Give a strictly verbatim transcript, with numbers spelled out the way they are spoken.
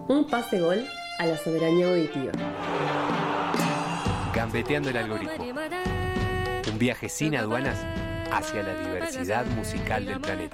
Un pase gol a la soberanía auditiva. Gambeteando el algoritmo. Un viaje sin aduanas hacia la diversidad musical del planeta.